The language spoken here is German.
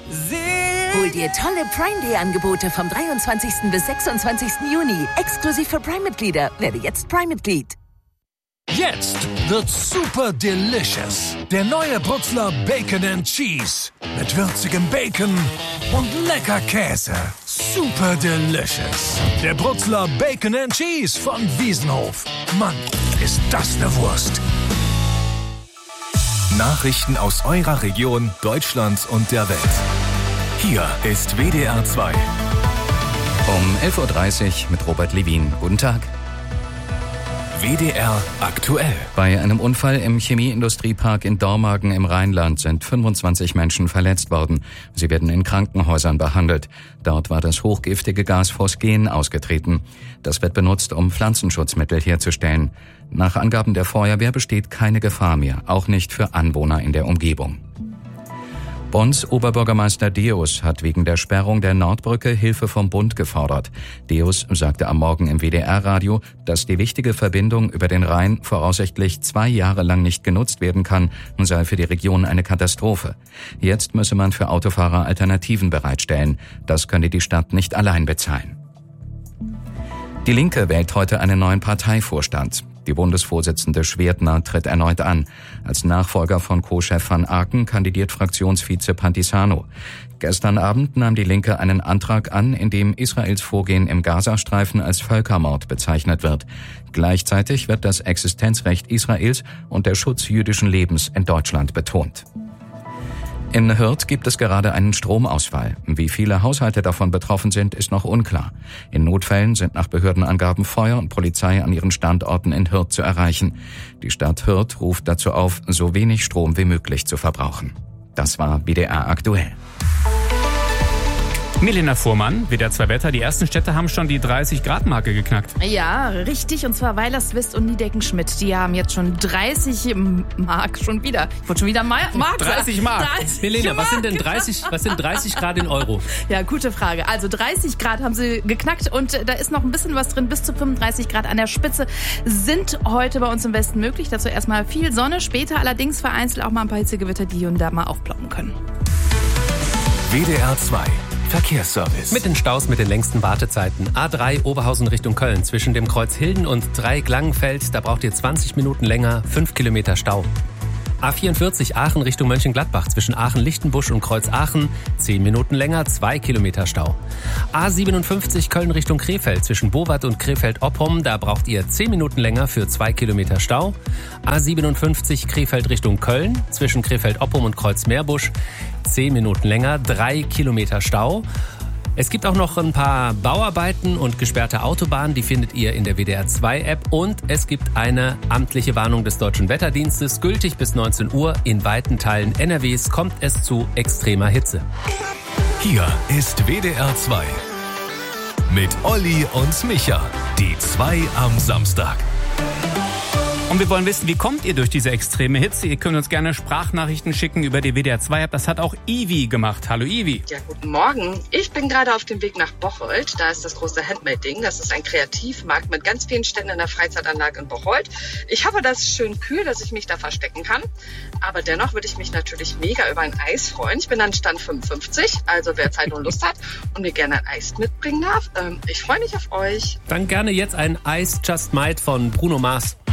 Hol dir tolle Prime-Day-Angebote vom 23. bis 26. Juni. Exklusiv für Prime-Mitglieder. Werde jetzt Prime-Mitglied. Jetzt wird's super delicious. Der neue Brutzler Bacon and Cheese. Mit würzigem Bacon und lecker Käse. Super delicious. Der Brutzler Bacon and Cheese von Wiesenhof. Mann, ist das eine Wurst. Nachrichten aus eurer Region, Deutschland und der Welt. Hier ist WDR 2. Um 11.30 Uhr mit Robert Levin. Guten Tag. WDR aktuell. Bei einem Unfall im Chemieindustriepark in Dormagen im Rheinland sind 25 Menschen verletzt worden. Sie werden in Krankenhäusern behandelt. Dort war das hochgiftige Gas Phosgen ausgetreten. Das wird benutzt, um Pflanzenschutzmittel herzustellen. Nach Angaben der Feuerwehr besteht keine Gefahr mehr, auch nicht für Anwohner in der Umgebung. Bonns Oberbürgermeister Deus hat wegen der Sperrung der Nordbrücke Hilfe vom Bund gefordert. Deus sagte am Morgen im WDR-Radio, dass die wichtige Verbindung über den Rhein voraussichtlich 2 Jahre lang nicht genutzt werden kann und sei für die Region eine Katastrophe. Jetzt müsse man für Autofahrer Alternativen bereitstellen. Das könne die Stadt nicht allein bezahlen. Die Linke wählt heute einen neuen Parteivorstand. Die Bundesvorsitzende Schwerdner tritt erneut an. Als Nachfolger von Co-Chef van Aken kandidiert Fraktionsvize Pantisano. Gestern Abend nahm die Linke einen Antrag an, in dem Israels Vorgehen im Gazastreifen als Völkermord bezeichnet wird. Gleichzeitig wird das Existenzrecht Israels und der Schutz jüdischen Lebens in Deutschland betont. In Hürth gibt es gerade einen Stromausfall. Wie viele Haushalte davon betroffen sind, ist noch unklar. In Notfällen sind nach Behördenangaben Feuer und Polizei an ihren Standorten in Hürth zu erreichen. Die Stadt Hürth ruft dazu auf, so wenig Strom wie möglich zu verbrauchen. Das war WDR aktuell. Milena Fuhrmann, WDR 2 Wetter. Die ersten Städte haben schon die 30-Grad-Marke geknackt. Ja, richtig. Und zwar Weilerswist und Niedecken-Schmidt. Die haben jetzt schon 30 Mark schon wieder. Ich wollte schon wieder Mark 30 Mark. 30 Milena, was Mark. sind 30 Grad in Euro? Ja, gute Frage. Also 30 Grad haben sie geknackt und da ist noch ein bisschen was drin. Bis zu 35 Grad an der Spitze sind heute bei uns im Westen möglich. Dazu erstmal viel Sonne. Später allerdings vereinzelt auch mal ein paar Hitzegewitter, die hier und da mal aufploppen können. WDR 2. Verkehrsservice. Mit den Staus mit den längsten Wartezeiten. A3 Oberhausen Richtung Köln zwischen dem Kreuz Hilden und Dreieck-Langenfeld. Da braucht ihr 20 Minuten länger, 5 Kilometer Stau. A44 Aachen Richtung Mönchengladbach zwischen Aachen-Lichtenbusch und Kreuz Aachen. 10 Minuten länger, 2 Kilometer Stau. A57 Köln Richtung Krefeld zwischen Bowat und Krefeld-Oppum. Da braucht ihr 10 Minuten länger für 2 Kilometer Stau. A57 Krefeld Richtung Köln zwischen Krefeld-Oppum und Kreuz-Meerbusch. 10 Minuten länger, 3 Kilometer Stau. Es gibt auch noch ein paar Bauarbeiten und gesperrte Autobahnen, die findet ihr in der WDR 2 App. Und es gibt eine amtliche Warnung des Deutschen Wetterdienstes, gültig bis 19 Uhr. In weiten Teilen NRWs kommt es zu extremer Hitze. Hier ist WDR 2. Mit Olli und Micha. Die 2 am Samstag. Und wir wollen wissen, wie kommt ihr durch diese extreme Hitze? Ihr könnt uns gerne Sprachnachrichten schicken über die WDR 2-App. Das hat auch Ivi gemacht. Hallo Ivi. Ja, guten Morgen. Ich bin gerade auf dem Weg nach Bocholt. Da ist das große Handmade-Ding. Das ist ein Kreativmarkt mit ganz vielen Ständen in der Freizeitanlage in Bocholt. Ich hoffe, das ist schön kühl, dass ich mich da verstecken kann. Aber dennoch würde ich mich natürlich mega über ein Eis freuen. Ich bin an Stand 55, also wer Zeit und Lust hat und mir gerne ein Eis mitbringen darf. Ich freue mich auf euch. Dann gerne jetzt ein Ice Just Might von Bruno Mars.